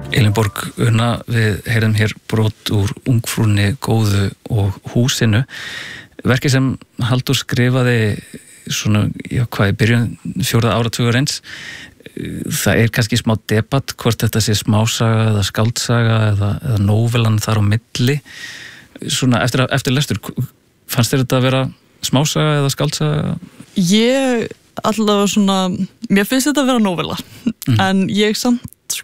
Elinborg Una, við heyrðum hér brot úr Ungfrúnni góðu og húsinu. Verkið sem Halldór skrifaði svona, í byrjun 4. áratugarins. Það kannski smá debatt hvort þetta sé smásaga eða skáldsaga eða nóvelan þar á milli. Svona eftir lestur, fannst þér þetta að vera smásaga eða skáldsaga? Ég allavega svona, mér finnst þetta að vera nóvela, en ég samt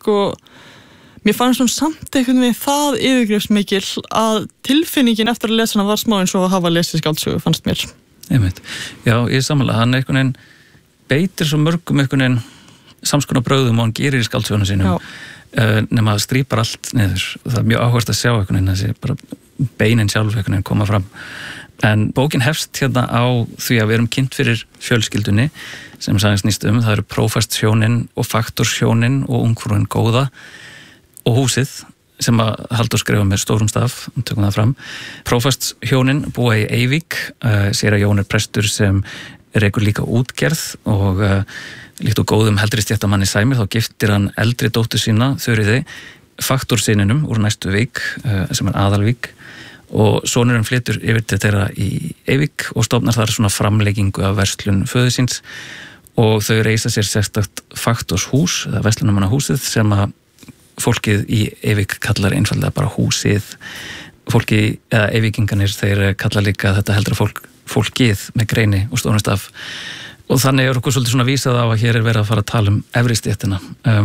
mér fannst hún samt einhvern veginn það yfirgripsmikil að tilfinningin eftir að lesa hana var smá eins og að hafa lesið skáldsögu, fannst mér. Einmitt. Já, ég sammála, hann einhvern veginn beitir svo mörgum einhvern veginn samskonar brögðum og hann gerir í skáldsögunum sínum, nema að strípar allt niður. Það er mjög áhugavert að sjá einhvern veginn þessi bara beinin sjálf einhvern veginn koma fram. En bókin hefst hérna á því að við erum kynnt fyrir fjölskyldunni sem sagði snýst það eru prófastshjónin og faktorshjónin og ungfrúin góða og húsið sem að Halldór skrifa með stórum staf, tökum það fram. Prófastshjónin búa í Eyvík, séra Jón prestur sem rekur líka útgerð og líkt og góðum heldri stéttamanni sæmir þá giftir hann eldri dóttur sína, Þuríði, faktorsyninum úr næstu vík sem Aðalvík og sonurinn flytur yfir til þeirra í Eyvík og stofnar þar svona framleggingu af verslun föður síns og þau reisa sér sérstakt faktorshús, eða verslunarmannahúsið sem að fólkið í Eyvík kallar einfallega bara húsið. Fólki, eða Eyvíkingarnir, þeir kalla líka þetta heldra fólkið með greini og stórum staf. Og þannig okkur svolítið svona vísað á að hér verið að fara að tala efri stéttina.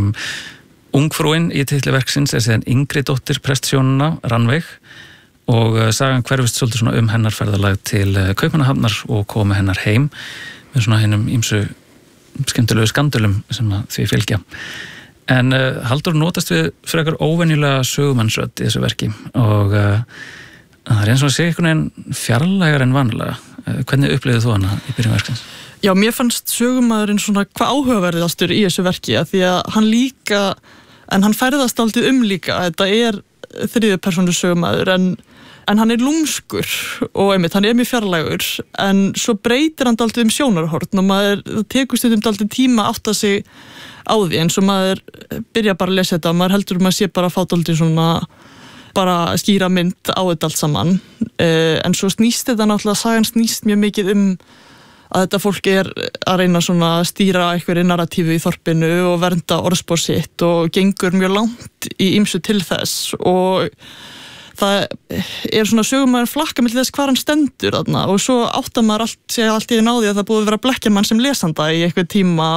Ungfrúin í titli verksins síðan yngri dóttir prestshjónanna, Rannveig, og sagan hverfist svolítið svona hennar ferðalag til Kaupmannahafnar og koma hennar heim með svona hennum ýmsu skemmtilegu skandölum sem að því fylgja. En Halldór notast við frekar óvenjulega sögumannsrödd í þessu verki og það eins og að segja einhvern veginn fjarlægar en vanlega. Hvernig upplifðið þú hana í byrjun verksins? Já, mér fannst sögumaðurinn svona hvað áhugaverðastur í þessu verki að því að hann líka, en hann ferðast aldrei líka, þetta er þriðju persónu sögumaður en hann er lúmskur og einmitt, hann er mjög fjarlægur en svo breytir hann aldrei sjónarhorn og maður tekur stundum aldrei tíma átt að sig á því eins og maður byrja bara að lesa þetta og maður heldur maður sé bara að fá aldrei svona bara skýra mynd á þetta allt saman en svo snýst þetta náttúrulega, sagan snýst mjög mikið að þetta fólk er að reyna svona að stýra einhverju narratífu í þorpinu og vernda orðspor sitt og gengur mjög langt í ýmsu til þess og það er svona sögumaður flakka milli þess hvar hann stendur þarna og svo áttar maður allt í náði að það búið að vera að blekkja mann sem lesanda í eitthvað tíma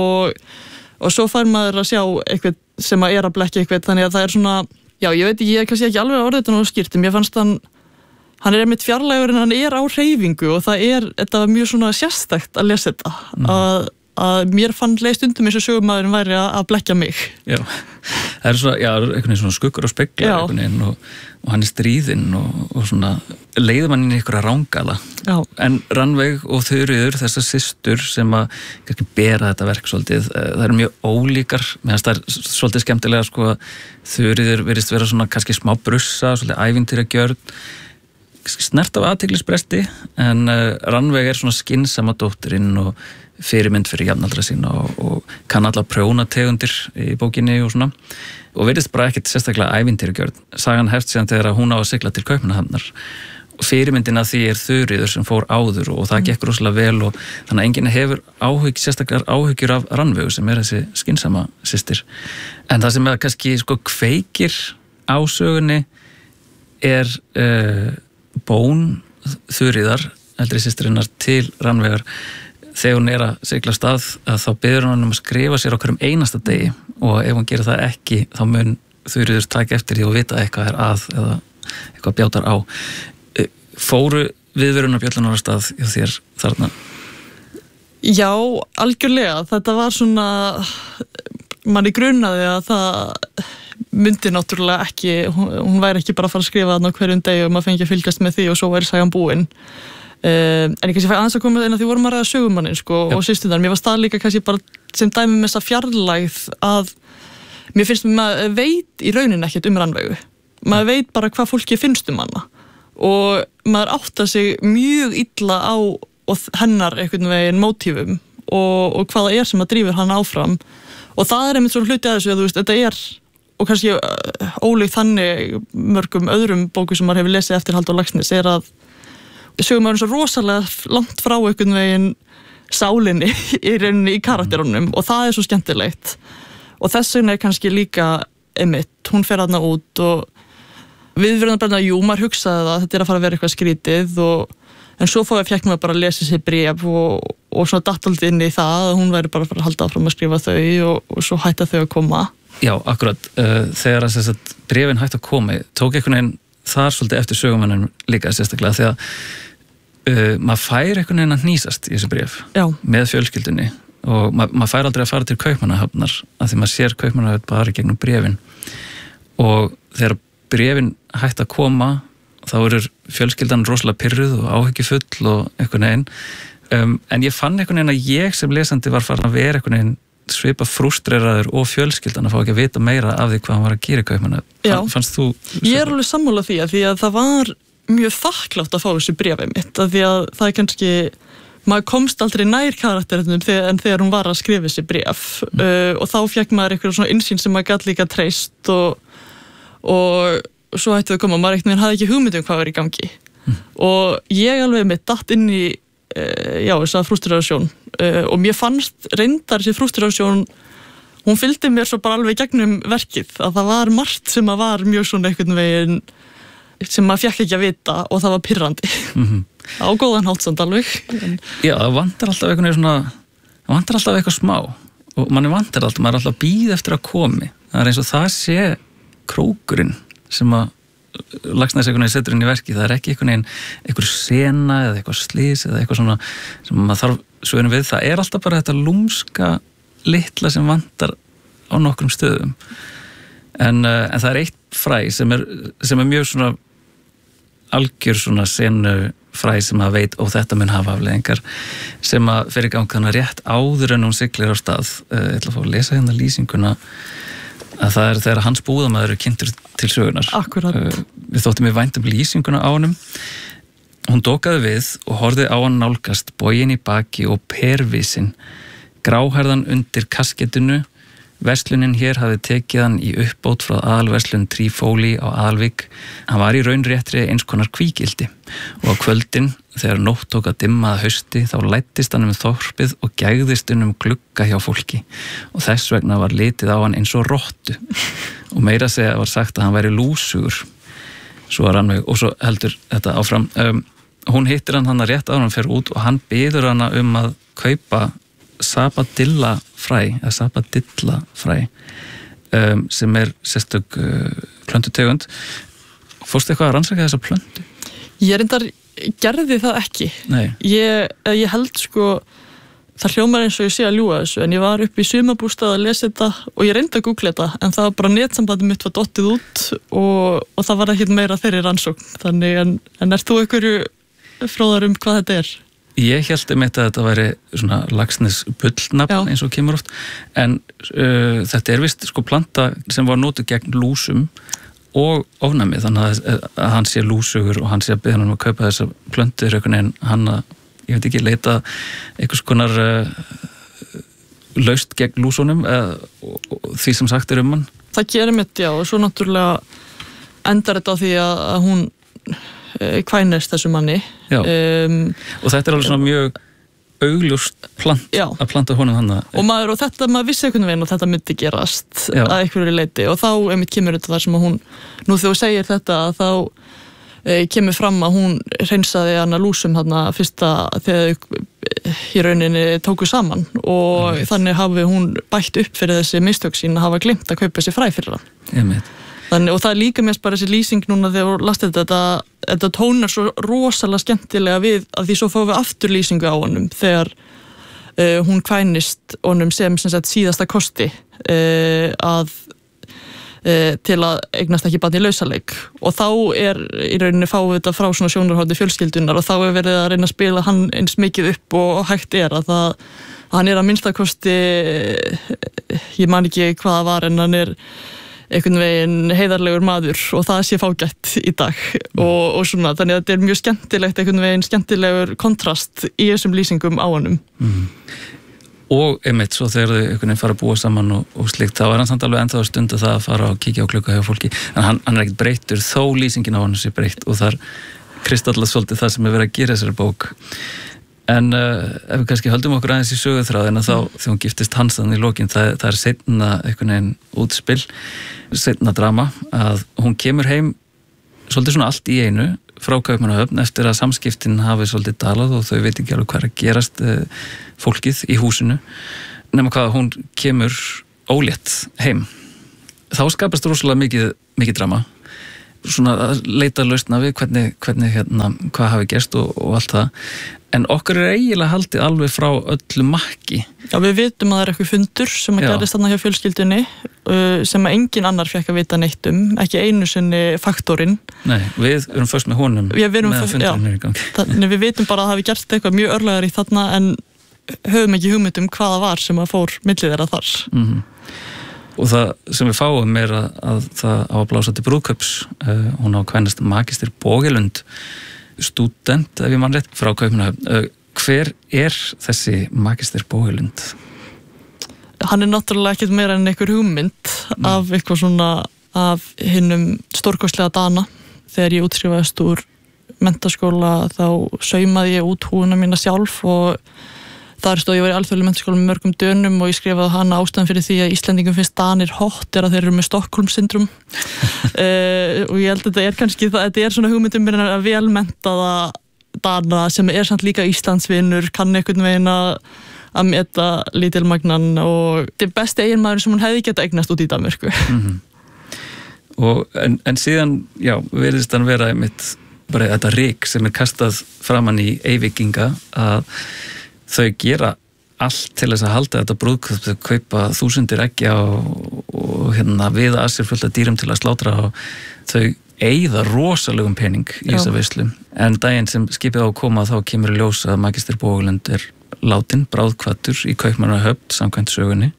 og svo fær maður að sjá eitthvað sem að er að blekkja eitthvað þannig að það er svona, já ég veit ekki, ég er kannski ekki alveg að orða þetta nú skýrt, mér fannst hann er einmitt fjarlægur en hann er á hreyfingu og þetta var mjög svona sérstakt að lesa þetta að mér fann leið stundum eins og sögumaðurinn væri að blekkja mig. Já, það er svona, einhvern veginn svona skuggur og speglar einhvern veginn og hann er stríðinn og svona leiður mann inn í einhverja rángala. Já. En Rannveig og Þuríður, þessar systur sem að kannski bera þetta verk svolítið, það eru mjög ólíkar, meðan það er svolítið skemmtilega Þuríður virðist vera svona kannski smá brussa, svolítið ævintýragjörn, snert af athyglisbresti en Rannveig er svona skynsama dóttirinn og fyrirmynd fyrir jafnaldra sína og kann alla prjónategundir í bókinni og svona og virðist bara ekkert sérstaklega ævintýragjörn. Sagan hefst síðan þegar hún á að sigla til Kaupmannahafnar og fyrirmyndin af því er Þuríður sem fór áður og það gekk rosalega vel og þannig að enginn hefur sérstaklega áhyggjur af Rannveigu sem er þessi skynsama systir. En það sem kannski kveikir á sögunni er bón Þuríðar, eldri systirinnar til Rannveigar. Þegar hún er að sigla af stað þá biður hún að skrifa sér á hverjum einasta degi og ef hún gerir það ekki þá mun Þuríður taka eftir því og vita eitthvað er að eða eitthvað bjátar á. Fóru viðvörunarbjöllunar af stað hjá þér þarna? Já, algjörlega. Þetta var svona manni grunaði að það myndi náttúrulega ekki, hún væri ekki bara að fara að skrifa þarna hverjum degi og maður fengi að fylgjast með því og svo væri sagan búin. En ég kannski fæ aðeins að koma með því vorum að ræða sögumannin og systurnar, mér var það líka kannski bara sem dæmi með þessa fjarlægð að mér finnst maður veit í rauninni ekkert Rannveigu, maður veit bara hvað fólki finnst hana og maður áttar sig mjög illa á hennar einhvern veginn mótífum og hvað það er sem að drífur hann áfram og það er einmitt svo hluti að þessu að þetta er og kannski ólíkt þannig mörgum öðrum bókum sem maður hefur lesið eftir Halldór Laxness að sögumaðurinn svo rosalega langt frá einhvern veginn sálinni í rauninni í karakterunum og það svo skemmtilegt og þess vegna kannski líka einmitt, hún fer þarna út og við verðum bara maður hugsaði það, þetta að fara að vera eitthvað skrítið en svo fekk maður bara að lesa sér bréf og svona dattaldið inn í það að hún væri bara að fara að halda áfram að skrifa þau og svo hætta þau að koma. Já, akkurat, þegar að bréfin hætti að koma, tók einhvern veginn þar svolítið eftir sögumannum líka sérstaklega því að maður fær einhvern veginn að hnýsast í þessu bréf með fjölskyldunni og maður fær aldrei að fara til Kaupmannahafnar af því maður sér Kaupmannahöfn bara gegnum bréfin og þegar bréfin hætti að koma þá eru fjölskyldan rosalega pirruð og áhyggjufull og einhvern veginn en ég fann einhvern veginn að ég sem lesandi var farin að vera einhvern veginn svipa frústreraður og fjölskyldan að fá ekki að vita meira af því hvað hann var að gera í Kaupmannahöfn. Fannst þú? Ég alveg sammála því að það var mjög þakklátt að fá þessu bréfið mitt af því að það kannski maður komst aldrei nær karakterinum en þegar hún var að skrifa þessi bréf og þá fékk maður eitthvað svona innsýn sem maður gat líka treyst og svo hætti að koma, maður ekkert hafði ekki hugmynd hvað var í gangi og ég alveg mitt datt inn í þessa frústrasjón og mér fannst reyndar þessi frústrasjón hún fylgdi mér svo bara alveg gegnum verkið að það var margt sem að var mjög svona einhvern veginn sem maður fékk ekki að vita og það var pirrandi á góðan hátt samt alveg Já, það vantar alltaf eitthvað smá og manni vantar alltaf, maður er alltaf að bíða eftir að komi það er eins og það sé krókurinn sem að Laxness einhvern veginn setur inn í verki það er ekki einhver sena eða eitthvað slís eða eitthvað svona sem maður þarf svörin við, það er alltaf bara þetta lúmska litla sem vantar á nokkrum stöðum en það er eitt fræ sem er mjög svona algjör svona senu fræ sem að veit og þetta mun hafa afleiðingar sem að fer í gang þannig rétt áður en hún siglir á stað ég ætla að fá að lesa hérna lýsinguna að það er þegar hans búðamaður er kynntur til sögunar. Akkurat. Við þóttum við vænt lýsinguna á honum. Hún dokaði við og horfði á hann nálgast, boginn í baki og pervísin, gráhærðan undir kaskettinu. Verslunin hér hafði tekið hann í uppbót frá aðalverslun Trífóli á Aðalvík. Hann var í raun réttri eins konar kvígildi og á kvöldin, þegar nótt tók að dimma að hausti, þá læddist hann þorpið og gægðist glugga hjá fólki og þess vegna var litið á hann eins og rottu og meira segja var sagt að hann væri lúsugur. Svo var hann og svo heldur þetta áfram. Hún hittir hann rétt áður hann fer út og hann biður hana að kaupa Sabadilla fræ sem er sérstök plöntutegund. Fórstu eitthvað að rannsaka þessa plöntu? Ég reyndar gerði það ekki. Nei. Ég held það hljómar eins og ég sé að ljúga þessu en ég var upp í sumarbústað að lesa þetta og ég reyndi að googla þetta en það var bara netsambandið mitt var dottið út og það var ekkert meira þeirri rannsókn þannig en ert þú einhverju fróðar hvað þetta er? Ég held að þetta væri svona Laxness bullnafn eins og kemur oft en þetta er vist planta sem var notuð gegn lúsum og ofnæmi þannig að hann sé lúsugur og hann sé að biðja hann að kaupa þessa plöntur en hann ég veit ekki leita einhvers konar laust gegn lúsunum því sem sagt er hann. Það gerir mitt og svo náttúrulega endar þetta á því að hún kvænist þessu manni og þetta er alveg svona mjög augljóst að planta honum hann og maður vissi einhvern veginn og þetta myndi gerast að einhverju leiti og þá einmitt kemur þetta þar sem að hún nú þegar þú segir þetta þá kemur fram að hún hreinsaði hana lúsum þarna fyrsta þegar í rauninni tóku saman og þannig hafi hún bætt upp fyrir þessi mistök sín að hafa gleymt að kaupa þessi fræ fyrir hann Þannig, og það er líka mest bara þessi lýsing núna þegar þú last þetta tónar svo rosalega skemmtilega við að því svo fáum við aftur lýsingu á honum þegar hún kvænist honum sem sagt síðasta kosti til að eignast ekki barn í lausaleik og þá í rauninni fáum við þetta frá svona sjónarhótti fjölskyldunar og þá er verið að reyna að spila hann eins mikið upp og hægt að hann að minnstakosti ég man ekki hvað það var en hann einhvern veginn heiðarlegur maður og það sé fágætt í dag og svona, þannig að þetta er mjög skemmtilegt einhvern veginn skemmtilegur kontrast í þessum lýsingum á honum og einmitt svo þegar þau einhvern veginn fara að búa saman og slíkt, þá hann samt alveg ennþá að stunda það að fara og kíkja á klukka hjá fólki, en hann ekkert breyttur þó lýsingin á hann sé breytt og þar kristallast svolítið það sem verið að gera þessari bók. En ef við kannski höldum okkur aðeins í söguþráðina þá þegar hún giftist hans þannig í lokin, það seinna einhvern veginn útspil, seinna drama, að hún kemur heim svolítið svona allt í einu frá Kaupmannahöfn eftir að samskiptin hafi svolítið dalað og þau veit ekki alveg hvað að gerast fólkið í húsinu, nema hvað hún kemur ólétt heim. Þá skapast rosalega mikið drama, svona að leita lausna við hvernig hvað hafi gerst og allt það, en okkur eiginlega haldið alveg frá öllu makki. Já, við vitum að það eitthvað fundur sem að gerist þarna hjá fjölskyldunni sem að engin annar fekk að vita neitt ekki einu sinni faktorinn. Nei, við erum fyrst með honum meðan fundurinn í gangi. Þannig við vitum bara að það hafi gerst eitthvað mjög örlegar í þarna en höfum ekki hugmynd hvaða var sem að fór milli þeirra þar. Og það sem við fáum að það á að blása til brúðkaups, hún á kvænast Magister Bogelund, stúdent, ef ég mann rétt, frá Kaupmannahöfn. Hver þessi Magister Bogelund? Hann náttúrulega ekkert meira en einhver hugmynd af eitthvað svona af hinnum stórkostlega Dana. Þegar ég útskrifaðist úr menntaskóla þá saumaði ég út húna mína sjálf og þar stóð ég var í alþjóðlegum menntaskóla með mörgum Dönum og ég skrifaði hana ástæðan fyrir því að Íslendingum finnst Danir hot að þeir eru með Stockholm-syndrom og ég held að þetta kannski þetta svona hugmyndum mér að velmenntaða Dana sem samt líka Íslandsvinur, kann einhvern veginn að meta lítilmagnan og þetta besti eiginmaður sem hún hefði geta eignast út í Danmörku. En síðan, virðist hann vera einmitt bara þetta ryk sem kastað framan í eyvíkinga að þau gera allt til þess að halda þetta brúðkaup, þau kaupa þúsundir eggja og viða að sér fullt af dýrum til að slátra og þau eyða rosalegum pening í þessa veislu. En daginn sem skipið á að koma þá kemur í ljós að Magister Bogelund látin, bráðkvaddur í Kaupmannahöfn samkvæmt sögunni.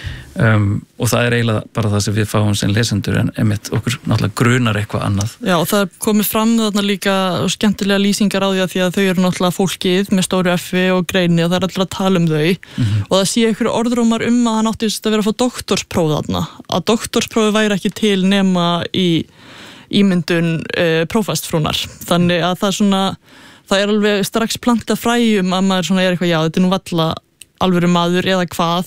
Og það eiginlega bara það sem við fáum sem lesendur en einmitt okkur náttúrulega grunar eitthvað annað. Já, og það komið fram þarna líka skemmtilega lýsingar á því að þau eru náttúrulega fólkið með stóru F-i og greini og það allra að tala þau og það sé einhverju orðrómar að hann áttist að vera að fá doktorspróf þarna, að doktorsprófi væri ekki til nema í ímyndun prófastfrúnar, þannig að það alveg strax planta fræjum að maður eitthvað, þetta nú valla alvöru maður eða hvað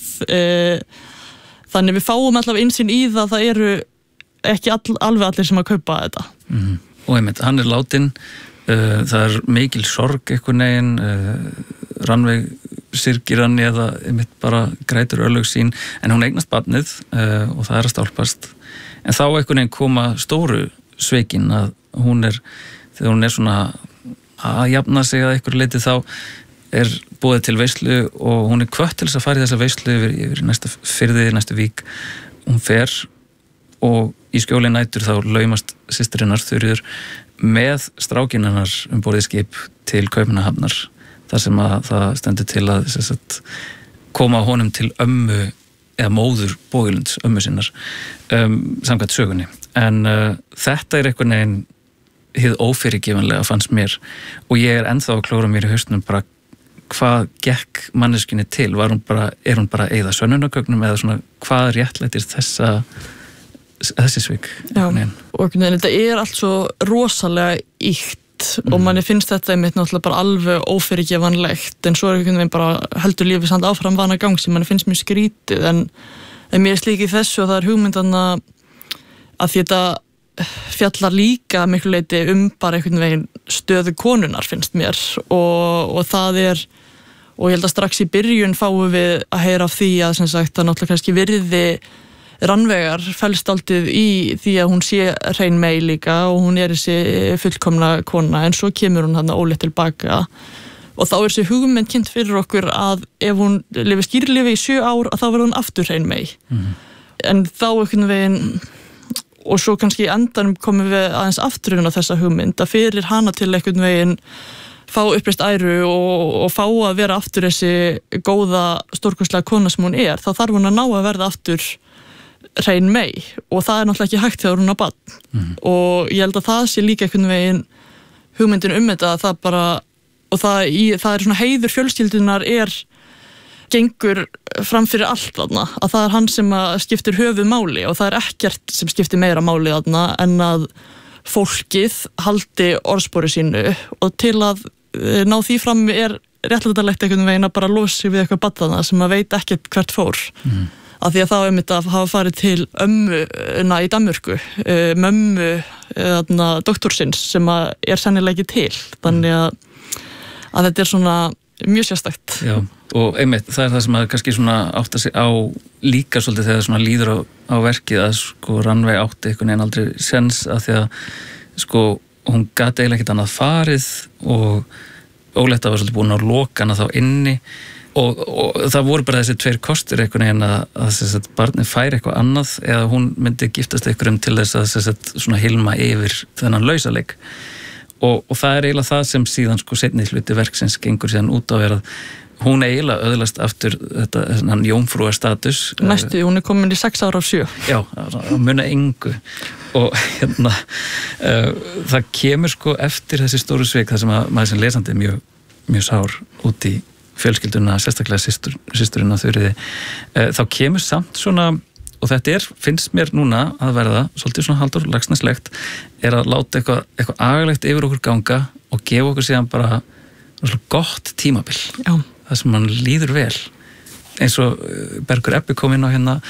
þannig við fáum allavega innsýn í það eru ekki alveg allir sem að kaupa þetta. Og einmitt, hann látin, það mikil sorg einhvern veginn, Rannveig syrgir hann eða einmitt bara grætur örlög sín, en hún eignast barnið og það að stálpast. En þá einhvern veginn koma stóru sveikin að þegar hún svona að jafna sig að einhverju leiti þá boðið til veislu og hún hvött til þess að fara í þessa veislu yfir næsta firði, næstu vík. Hún fer og í skjóli nætur þá laumast systirinnar Þuríður með strákinn hennar borðið skip til Kaupmannahafnar þar sem að það stendur til að koma honum til ömmu eða móður Bogelunds, ömmu sinnar samkvæmt sögunni. En þetta einhvern veginn hið ófyrirgefanlega fannst mér og ég ennþá að klóra mér í hausnum bara hvað gekk manneskjunni til, er hún bara að eyða sönnunargögnum eða svona hvað réttlætir þessi svik? Já, og þetta allt svo rosalega ýkt og manni finnst þetta einmitt náttúrulega bara alveg ófyrirgefanlegt en svo einhvern veginn bara heldur lífið samt áfram vana gang sem manni finnst mjög skrítið en mér slíkið þessu og það hugmyndan að þetta fjallar líka miklu leyti bara einhvern veginn stöðu konunar finnst mér og það og ég held að strax í byrjun fáum við að heyra af því að sem sagt að náttúrulega kannski virði Rannveigar felst aldrei í því að hún sé hrein mey líka og hún þessi fullkomna kona en svo kemur hún þarna ólétt tilbaka og þá þessi hugmynd kynnt fyrir okkur að ef hún lifir skýrlifi í 7 ár að þá verður hún aftur hrein mey en þá einhvern veginn og svo kannski í endanum komum við aðeins aftur inn á þessa hugmynd að fyrir hana til einhvern veginn fá uppreist æru og fá að vera aftur þessi góða stórkostlega kona sem hún þá þarf hún að ná að verða aftur hrein mey og það náttúrulega ekki hægt þegar hún á barn og ég held að það sé líka einhvern veginn hugmyndin þetta það bara og það svona heiður fjölskyldunar gengur fram fyrir allt þarna, að það hann sem skiptir höfuðmáli og það ekkert sem skiptir meira máli þarna en að fólkið haldi orðspori sínu og til að ná því fram réttlætanlegt einhvern veginn að bara losi við eitthvað barn sem veit ekkert hvert fór. Af því að þá einmitt að hafa farið til ömmuna í Danmörku, mömmu doktorsins sem sennilega ekki til, þannig að þetta svona mjög sérstakt. Já, og einmitt, það það sem að kannski svona átta sig á líka svolítið þegar svona líður á verkið að sko Rannveig átti einhvern veginn aldrei sens að því að sko hún gat eiginlega ekkert annað farið og Óletta var svolítið búin að loka hana þá inni og það voru bara þessi tveir kostir einhvern veginn að barnið færi eitthvað annað eða hún myndi giftast einhverjum til þess að svona hilma yfir þennan lausaleik og það eiginlega það sem síðan sko seinni hluti verksins gengur síðan út á að hún eiginlega öðlast aftur þetta jómfrúar status. Næstu, hún komin í 6 ára af 7. Já, að muna engu og það kemur sko eftir þessi stóru svik það sem að maður sem lesandi mjög sár út í fjölskylduna, sérstaklega systurina Þuríði, þá kemur samt svona, og þetta finnst mér núna að verða svolítið svona Halldór Laxnesslegt, að láta eitthvað agalegt yfir okkur ganga og gefa okkur síðan bara svona gott tímabil. Já. Það sem mann líður vel. Eins og Bergur Ebbi kom inn á hérna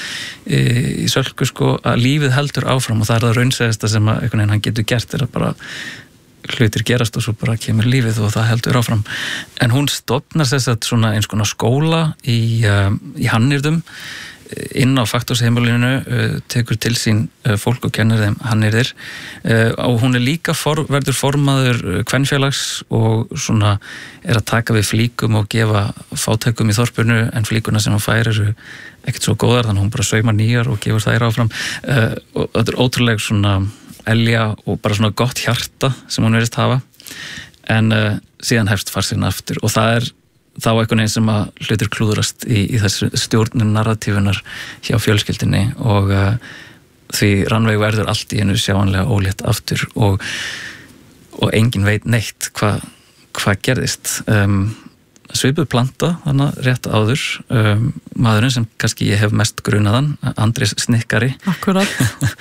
í Sölku sko, að lífið heldur áfram og það það raunsæðasta sem að einhvern veginn hann getur gert að bara hlutir gerast og svo bara kemur lífið og það heldur áfram. En hún stofnar þess að svona eins konar skóla í hannyrðum inn á Faktorsheimilinu, tekur til sín fólk og kennir þeim hannyrðir og hún líka verður formaður kvenfélags og svona að taka við flíkum og gefa fátækum í þorpinu en flíkuna sem hún fær eru ekkert svo góðar þannig hún bara saumar nýjar og gefur þær áfram og þetta ótrúlega svona elja og bara svona gott hjarta sem hún verðist hafa en síðan hefst farsinn aftur og það þá einhvern veginn sem að hlutur klúðrast í þessu stjórnun narratífunar hjá fjölskyldinni og því Rannveig verður allt í einu sjáanlega ólétt aftur og enginn veit neitt hvað gerðist. Svipuð planta þannig rétt áður maðurinn sem kannski ég hef mest grunaðan Andrés Snikkari Akkurat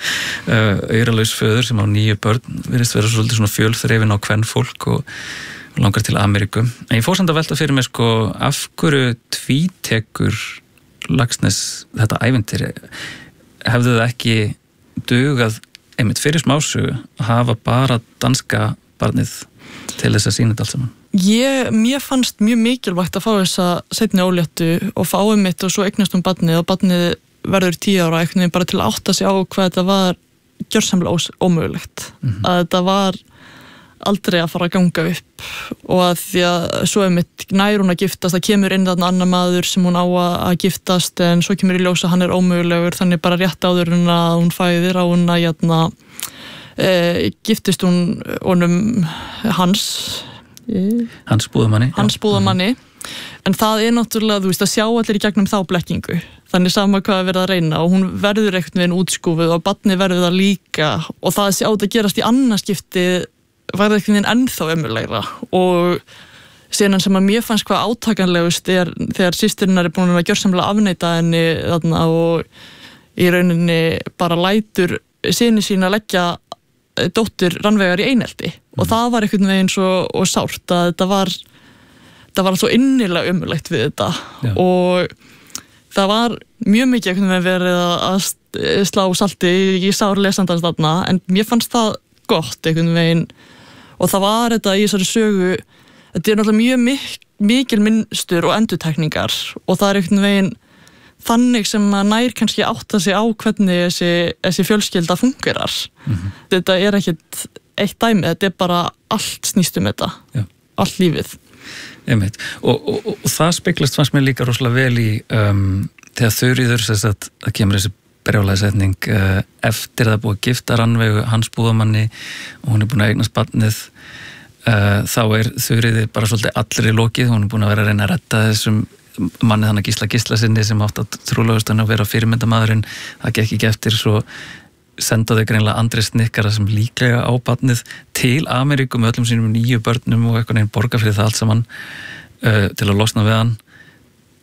Auralaus föður sem á 9 börn virðist vera svolítið svona fjölþrifin á kvenfólk og langar til Ameríku en ég fór samt að velta fyrir mig sko af hverju tvítekur Laxness þetta ævintýri hefðu það ekki dugað einmitt fyrir smásögu að hafa bara danska barnið til þess að sýna þetta allt saman. Mér fannst mjög mikilvægt að fá þessa seinni óléttu og fá mitt og svo eignast barnið og barnið verður 10 ára einhvern veginn bara til að átta sig á hvað þetta var gjörsamlega ómögulegt að þetta var aldrei að fara að ganga upp og að því að svo mitt nær hún að giftast það kemur inn þarna annar maður sem hún á að giftast en svo kemur í ljós að hann ómögulegur þannig bara rétt áður en að hún fæðir á hún að giftist hún honum hans búðamanni en það náttúrulega, þú veist, að sjá allir í gegnum þá blekkingu, þannig sama hvað að vera að reyna og hún verður einhvern veginn útskúfuð og barnið verður það líka og það að sjá þetta gerast í annarskipti var það einhvern veginn ennþá ömurlegra og síðan sem að mér fannst hvað átakanlegust þegar systirinnar búin að gjörsamlega afneita henni þarna og í rauninni bara lætur syni sína leggja dóttur Rannveigar í einelti og það var einhvern veginn svo sárt að það var svo innilega ömurlegt við þetta og það var mjög mikið einhvern veginn verið að slá salti í sár lesandans þarna en mér fannst það gott einhvern veginn og það var þetta í þessari sögu þetta náttúrulega mjög mikil mynstur og endurtekningar og það einhvern veginn þannig sem að nær kannski átta sig á hvernig þessi fjölskylda fungerar. Þetta ekkert eitt dæmi, þetta bara allt snýst þetta, allt lífið. Einmitt. Og það speglast fannst mér líka rosalega vel í þegar Þuríður að kemur þessi brjálæðisetning eftir það búið að gifta Rannveigu hans búðamanni og hún búin að eignast barnið þá Þuríði bara svolítið allir í lokið, hún búin að vera að reyna að redda þessum manni þannig Gísla sinni sem átt að trúlegast að vera fyrirmyndamadurinn það gekk ekki eftir svo sendaði greinlega Andrés Snikkara sem líklega á barnið til Ameríku með öllum sínum 9 börnum og eitthvað borga fyrir það allt saman til að losna við hann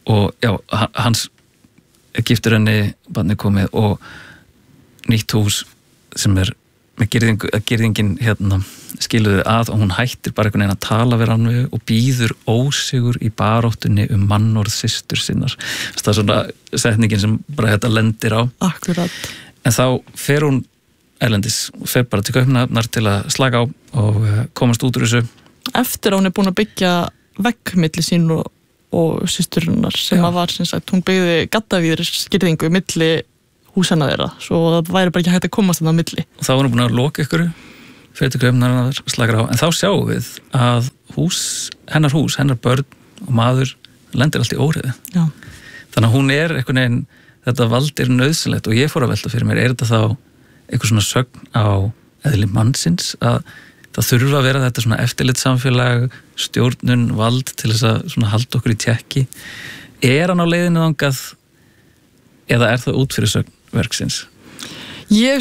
og já, hans giftur henni, barnið komið og nýtt hús sem með girðingin skiluði að og hún hættir bara einhvern veginn að tala við hann og býður ósigur í baróttunni mannorð systur sinnar. Það er svona setningin sem bara þetta lendir á. Akkurat. En þá fer hún erlendis og fer bara til Kaupmannahafnar til að slaka á og komast út úr þessu. Eftir að hún búin að byggja vegg milli sín og systurinnar sem að var sem sagt, hún byggði gaddavíðrisgirðingu milli húsana þeirra, svo það væri bara ekki hægt að komast þarna á milli. Og þá var hún búin að loka ykkur fyrir til Kaupmannahafnar, slakar á, en þá sjáum við að hennar börn og maður lendir allt í óreiðu. Já. Þannig að hún einhvern veginn, þetta vald nauðsynlegt og ég fór að velta fyrir mér, þetta þá eitthvað svona sögn á eðli mannsins að það þurfa að vera þetta svona eftirlitssamfélag, stjórnun, vald til þess að svona halda okkur í tékki. Hann á leiðinu þangað eða það út fyrir sögn verksins? Ég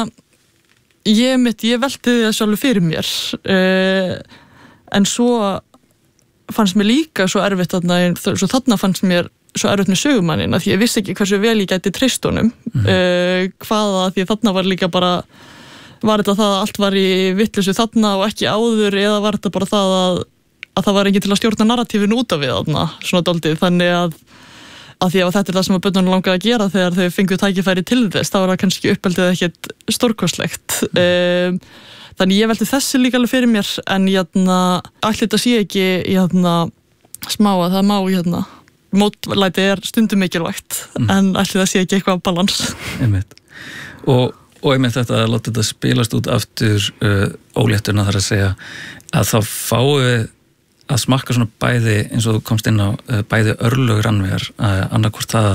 velti það sjálfur fyrir mér en svo fannst mér líka svo erfitt þarna fannst mér svo erfitt með sögumannin að því ég vissi ekki hversu vel ég gæti treyst honum hvaða því að þarna var líka bara var þetta það að allt var í vitleysu þarna og ekki áður eða var þetta bara það að það var ekki til að stjórna narratífinu út af við þarna svona dálítið þannig að því að þetta það sem að börnunum langaði að gera þegar þau fenguð tækifæri til þess, þá var það kannski uppeldið ekkert stórkostlegt. Þannig ég velti þessi líka alveg fyrir mér, en allir þetta sé ekki smá að það má mótlæti stundum mikilvægt, en allir það sé ekki eitthvað balans. Einmitt. Og einmitt þetta að láta þetta spilast út aftur ólétturna þar að segja að þá fáum við að smakka svona bæði eins og þú komst inn á bæði örlög Rannveigar annarkvort það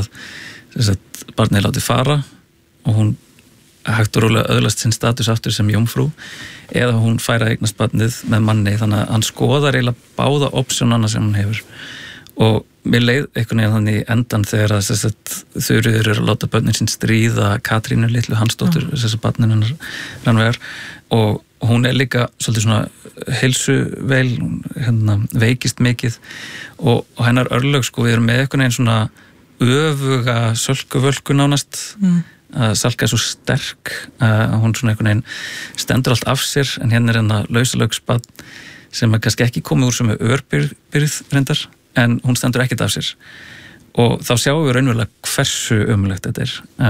að barnið láti fara og hún hægt og rólega öðlast sinn status aftur sem jómfrú eða hún fær að eignast barnið með manni þannig að hann skoðar eiginlega báða opsjónana sem hann hefur og mér leið einhvern veginn þannig í endan þegar að Þuríður að láta börnin sín stríða Katrínu litlu Hansdóttur þessar barninu Rannveigar og hún líka svolítið svona heilsuveil, veikist mikið og hennar örlög við erum með einhvern veginn svona öfuga sölkuvölku nánast Salka svo sterk hún svona einhvern veginn stendur allt af sér en hérna hennar lausalögsbarn sem kannski ekki komið úr sem örbyrð reyndar en hún stendur ekkert af sér og þá sjáum við raunverulega hversu ömurlegt þetta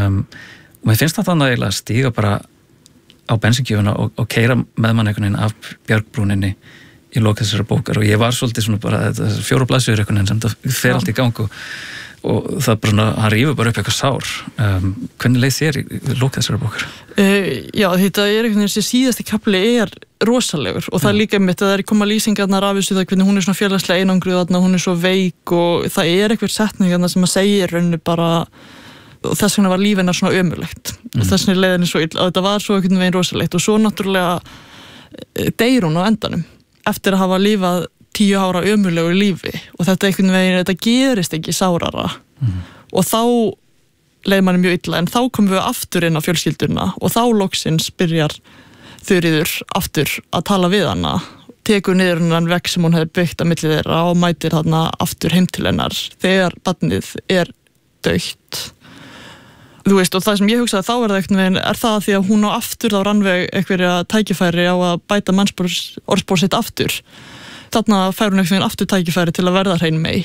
og mér finnst það þannig eiginlega að stíga bara á bensíngjöfuna og keyra með mann einhvern veginn af bjargbrúninni í lok þessara bókar og ég var svolítið svona bara þessar 4 blaðsíður einhvern veginn sem það fer allt í gang og það bara, hann rífur bara upp eitthvað sár. Hvernig leið þér í lok þessara bókar? Já, þetta einhvern veginn þessi síðasti kafli rosalegur og það líka mitt að það koma lýsingarnar af þessu það hvernig hún svona félagslega einangruð þarna, hún svo veik og það eitthvað setningarna sem að segja rauninu bara og þess vegna var líf hennar svona ömurlegt og þess vegna leið henni svo illa og þetta var svo einhvern veginn rosalegt og svo náttúrulega deyr hún á endanum eftir að hafa lífað 10 ára ömurlegu lífi og þetta einhvern veginn, þetta gerist ekki sárara og þá leið manni mjög illa en þá komum við aftur inn á fjölskylduna og þá loksins byrjar Þuríður aftur að tala við hana tekur niður hennan vegg sem hún hefði byggt á milli þeirra og mætir þarna aftur heim til hennar þegar barnið dautt. Þú veist, og það sem ég hugsaði þá það einhvern veginn það því að hún á aftur þá Rannveig einhverja tækifæri á að bæta orðspor sitt aftur. Þarna fær hún einhvern veginn aftur tækifæri til að verða hrein mei.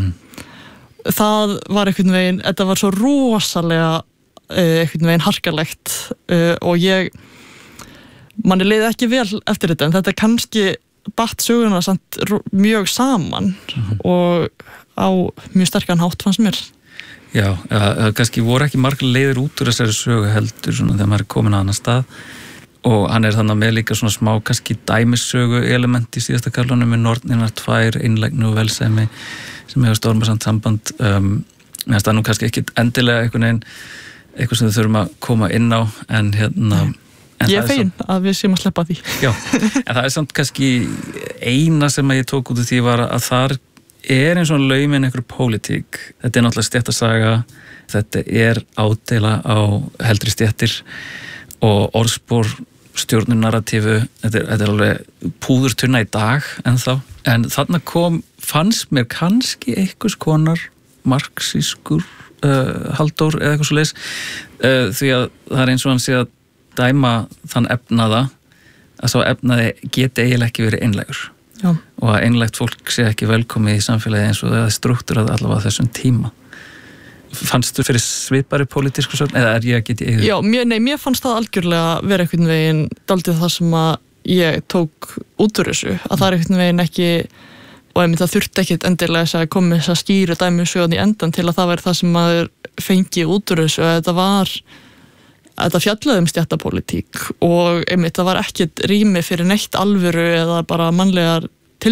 Það var einhvern veginn, þetta var svo rosalega einhvern veginn harkalegt og manni leiði ekki vel eftir þetta en þetta kannski batt söguna samt mjög saman og á mjög sterkan hátt fannst mér. Já, kannski voru ekki margar leiðir út úr þessari sögu heldur svona þegar maður komin á annan stað og hann þannig með líka svona smá kannski dæmissögu element í síðasta kaflanum með norninar 2, einlægni og velsæmi sem hefur stormasamt samband meðan það nú kannski ekki endilega eitthvað sem þau þurfum að koma inn á en ég fegin að við séum að sleppa því. Já, en það samt kannski eina sem ég tók út úr því var að þar eins og laumin einhverju pólitík. Þetta náttúrulega stéttasaga, þetta ádeila á heldri stéttir og orðspor stjórnunarratífu, þetta alveg púðurtunna í dag ennþá. En þarna fannst mér kannski einhvers konar marxískur Halldór eða eitthvað svoleiðis því að það eins og hann sé að dæma þann efnaða að sá efnaði geti eiginlega ekki verið einlægur og að einlægt fólk sé ekki velkomið í samfélagi eins og það struktúrað allavega þessum tíma. Fannst þú fyrir svipari pólitísku sögn eða ég að geti eigið? Já, mér fannst það algjörlega vera einhvern veginn dálítið það sem að ég tók út úr þessu, að það einhvern veginn ekki og einmitt það þurfti ekkit endilega að koma þess að skýra dæmi sögn í endan til að það væri það sem maður fengi út úr þessu að þetta fjallaði stjættapólitík og einmitt það var ekkit rými fyrir neitt alvöru eða bara mannlegar